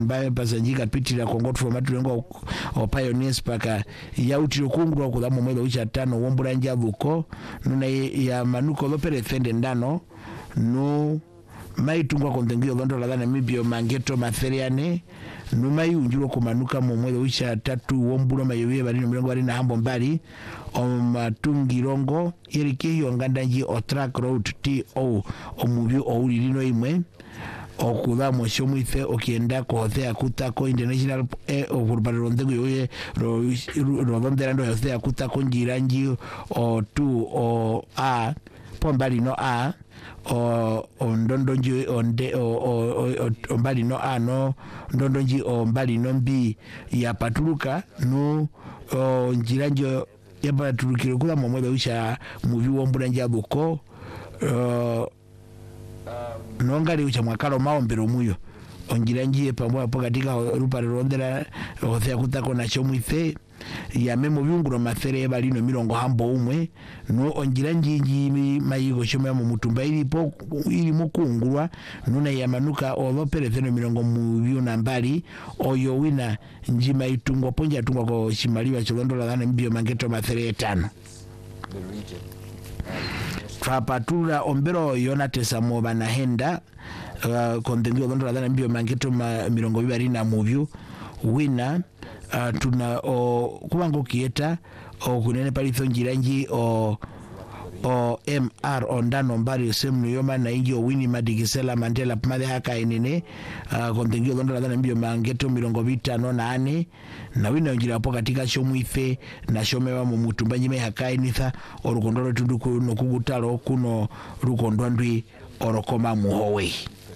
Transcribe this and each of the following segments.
mbaye pasanjika pitira kongotu formatu lengo o pioneers paka ya utiro kungurwa kudamo mwelo ucha tano wombura njabuko nuna ya manuko lopere thende ndano no maitungwa kontengio londo la dana mibio mangeto matheriane numa yunjuro kumanuka mu mwelo ucha tatu wombura mayowe bali mrengo bali na hambo mbali o matungirongo yerikeyo ngandanji o track road to o mubio o ulilino imwe okuda mosho muife okienda kohosea kutako international okurbarondego yoye rodonderando hosea kutako njiranji o tu o a pombali no a o ndondonji onde o mbali no a no ndondonji o mbali no mbi ya patuluka no njiranji ya patulukiro kula momwele usha muvi wombulanja buko nongali ucha mwakalo maombero muyo onjiranjie pamwa po katika rupare rondera hosea kutako na chomwife ya memo byunguro mathere balino mirongo hambo umwe no onjiranjinji mayigo shoma mu mutumba ilipo ili mukungurwa nuna yamanuka olopere theno mirongo mubyo na mbali oyo wina njima itungo ponja tungwa ko shimaliwa cholondola dana mbio mangeto mathere 5 Trapatura ombero yonatesa moba na henda kontengio londo la mbio mangeto mirongo bibari na muvyo wina tuna kubango kieta kunene palitho njiranji MR ondano mbari semu yoma na inji wini madigisela Mandela pamade haka enene kontengio londo la mbio mangeto mirongo bita no na ane na wina njira po katika shomwife na shomewa mu mutumba nyime haka enitha orukondoro tunduku no kugutalo kuno rukondo ndwi orokoma muhowe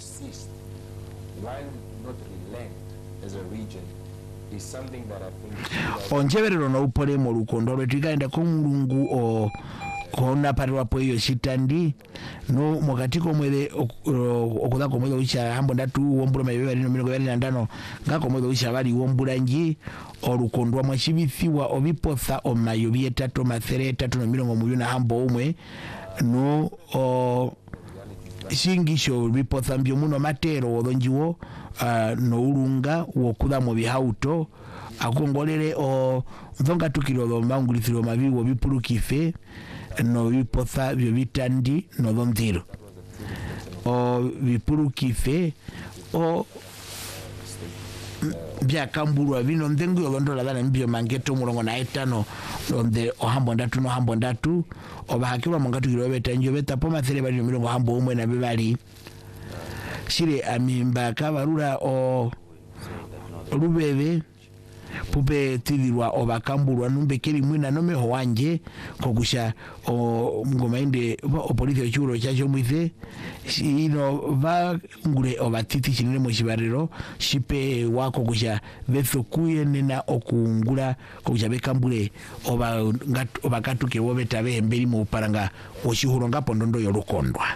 onjeverero no upole mu rukondoro tikaenda ko mulungu kona parwa po iyo shitandi no mokatiko mwele okuda ko mwele ucha hambo ndatu wombula mayewe ali no mirongo yali na ndano ngako mwele ucha bali wombula nji orukondwa mwashibithiwa obipotha omayobi 3 mathere 3 no mirongo mubyo na hambo umwe no shingisho bipotha mbyo muno matero wodonjiwo no ulunga wokuda mu bihauto akongolere mvonga tukiro lo mangulithiro mabiwo bipulukife no bipotha byo bitandi no dhondiro bipulukife bya kamburwa bino ndengu yolondola dana mbio mangeto mulongo na 5 onde ohambo ndatu no hambo ndatu obahakirwa mangatu kiro betanjo betapo mathere bali milongo hambo umwe na bibali shire amimba kabarura rubebe pupe tidirwa obakamburwa numbekeri mwina nomeho wanje kokusha ngoma inde opolisi ochuro chacho mwize ino va ngure obatiti chinene moshibarero shipe wako kusha betho kuyenena okungula kokusha bekambure obakatuke wobetabe mberi mu paranga oshihuronga pondondo yorukondwa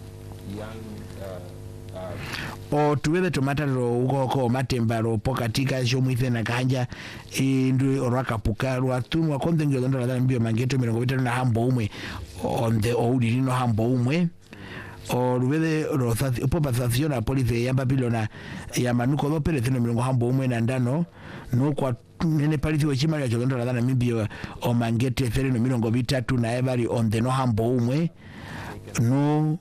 tuwele tomatalo ugoko matembaro pokatika shomwife na kanja indu orakapuka rwatu wakontengio londo la mbio mangeto mirongo 5 na hambo umwe onde oulilino hambo umwe ruwele rothati popa thathio na police ya Babilona ya manuko lopere thino mirongo hambo umwe na ndano no kwa nene palithi wachima ya cholondo la mbio o mangete thino mirongo 3 na ebali onde no hambo umwe no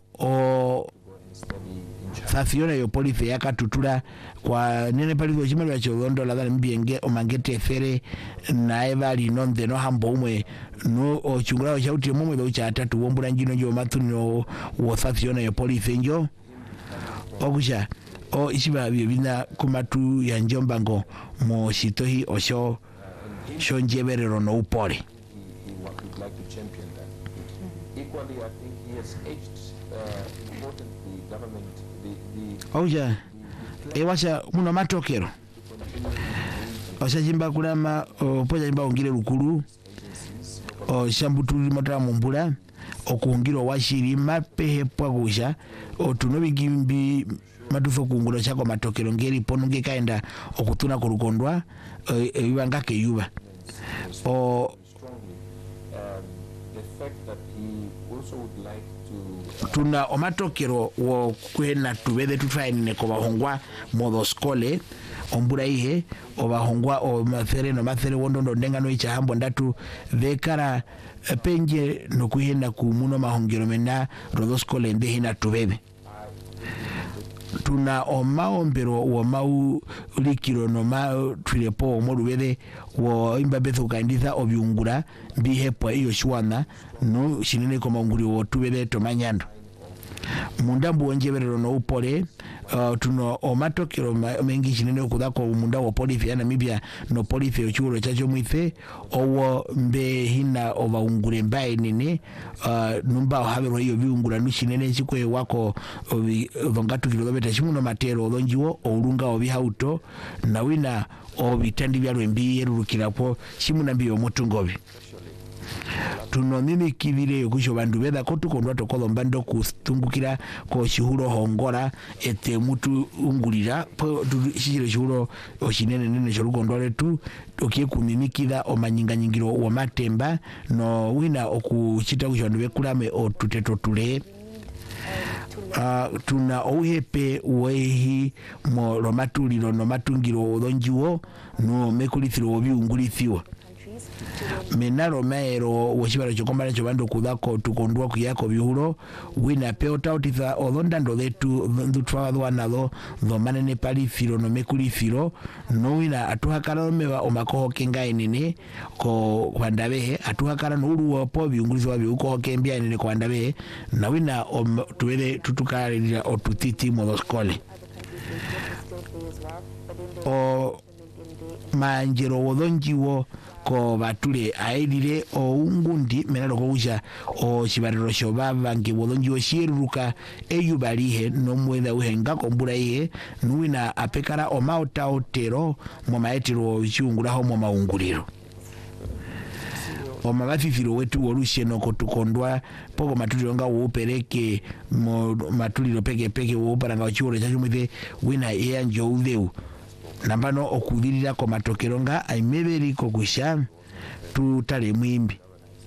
Safiona yo police yakatutula kwa nene palithi wachima ya cholondo la mbienge o mangete fere na ebali nonde no hambo umwe no ochungula chauti momwe lo cha 3 wombula njino jo matuni wo Safiona yo police njo okusha ishiba bina kumatu ya njombango mo shitohi osho shonjeberero no upole. Equally, I think he has aged importantly government Oja ewasha muno matokero osha jimba kulama poja jimba ongile lukulu shambutuli motara mumbula okuhungiro washiri mapehe pwagusha tunobigimbi matufo kungula chako matokero ngeri ponunge kaenda okutuna kurukondwa ibangake yuba tuna omatokero wo kwena tubede tutwaine ko bahongwa modo skole ombura ihe obahongwa o mathere wondondo ndengano icha hambo ndatu vekara penje nokuhina kumuno mahongero mena rodoskole nde hina tubebe tuna omaombero wa mau likiro no ma twilepo omolubere wo imbabetho kanditha obyungura bihepo iyo shwana no shinene koma nguri wo tubere tomanyando mundambu onjeberero no upole tuno omatokero mengi shinene okudako munda wo polifi ya Namibia no polifi ochulo chacho mwithe owo mbe hina obaungure mbaye nene numba ohabero hiyo biungura nushinene chikwe wako vongatu kilomita shimuno matero odonjiwo oulunga obihauto na wina obitandi byalo mbi yerurukirapo shimuna mbi omutungobi tuno mimi kibire yokusho bandu beda ko tukondwa tokodo mbando kutungukira ko shihuro hongora ete mutu ungulira po shishiro shihuro oshinene nene shorukondwa letu okie kumimikira omanyinga nyingiro wa matemba no wina okuchita kusho bandu bekulame otuteto tule tuna ouhepe wehi mo romatuliro no matungiro odonjiwo no mekulithiro obiungulithiwa menaro maero woshibara chokombana chobando kudako tukondwa kuyako bihuro wina peota utitha odondando detu ndutwa dwanado dhomanene palifiro no mekulifiro no wina atuhakara mewa omakoho kenga enene ko kwandabehe atuhakara no uruwa po biungulizo wabi uko kembia enene kwandabehe na wina tuwele tutukarira otutiti modoskole o manjero wodonjiwo ko batule aidire o ungundi menalo kousha o shibariro shobaba nge wodonji o shiruka eyubalihe no mweda uhenga kombura ihe nuina apekara o mauta otero mo maetiro chiungura ho mo maunguriro o mabafifiro wetu wolushe no kotukondwa poko matuliro nga upereke mo matuliro peke uparanga ochiworo chachumwithe wina ea njo udeu nambano okudirira ko matokeronga aimeberi ko kusha tutale mwimbi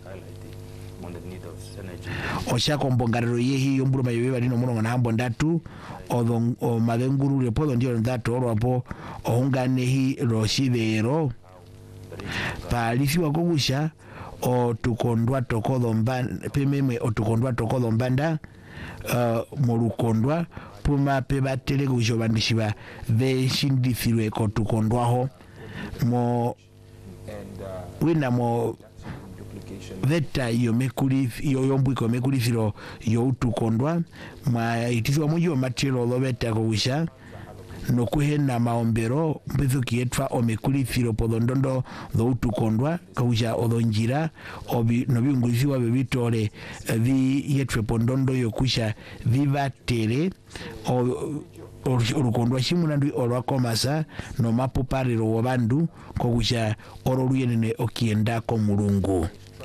osha kombongarero yehi yomburu mayobe balino murongo na hambo ndatu o madenguru lepodo ndio ndatu orwapo ohunganehi roshidero palisiwa ko kusha o tukondwa tokodo mbanda pememe o tukondwa tokodo mbanda molukondwa puma pebatele kusho bandishiba veshindifirwe ko tukondwaho mo wina mo veta yo mekuli yo yombwiko mekulifiro yo utukondwa ma itiswa mujo matero lo veta ko kusha no kuhena maombero mbezo kietwa omekulifiro podondondo do utukondwa kausha odonjira obi no biungulisiwa bebitore vi yetwe pondondo yokusha vivatere orukondwa shimunandu olwakomasa no mapopariro wobandu kokusha oroluyenene okienda ko mulungu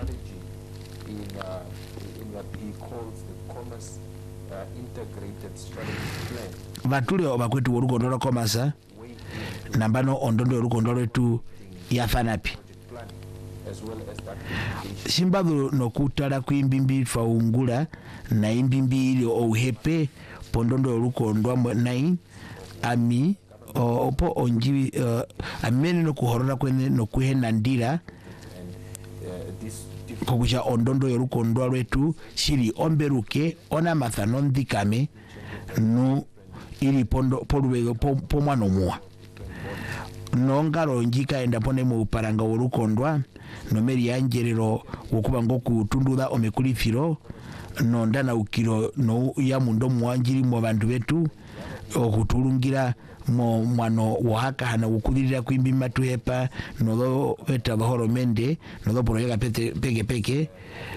batule obakwetu orukondo lwakomasa nambano ondondo orukondo lwetu yafanapi simbadhu nokutala kwimbimbi faungula na imbimbi ili ouhepe pondondo orukondwa nai ami opo onjiwi amene nokuhorora kwene nokuhena ndira kokusha ondondo yorukondwa lwetu shiri omberuke ona mathano ndikame nu ili polubego po mwana muwa nongalo njika enda pone mu paranga worukondwa no meri yanjerero wokuba ngo kutunduza omekulifiro no ndana ukiro no ya mundo muwanjiri mu bantu betu okutulungira mo mwano wahaka hana ukulirira kwimbi matuhepa no do beta bahoro mende no do proyega peke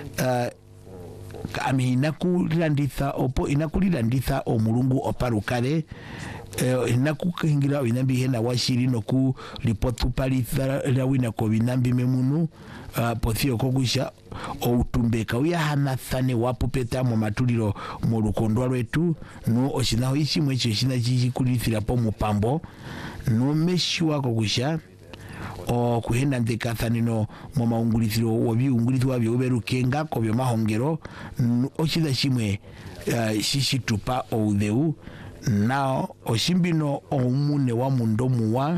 ami inakuliranditha omulungu oparukale inakukingira binambi hena washiri no ku ripotu palitha lawina ko binambi memunu pothio kokusha outumbeka uya hanathane wapupeta mu matuliro mu lukondwa lwetu no oshinaho ishimwe echo shina chikulithira po mupambo no meshiwa kokusha o kuhenda ndekathanino mu maungulithiro wobiungulithwa byoberukenga ko byo mahongero oshida shimwe shishitupa oudeu nao oshimbino omune wa mundomu wa